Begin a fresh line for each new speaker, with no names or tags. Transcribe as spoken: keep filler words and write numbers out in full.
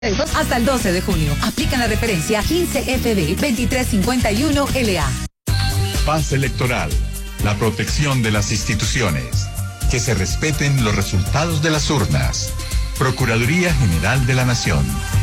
hasta el doce de junio. Aplican la referencia quince F B veintitrés cincuenta y uno L A.
Paz electoral. La protección de las instituciones. Que se respeten los resultados de las urnas. Procuraduría General de la Nación.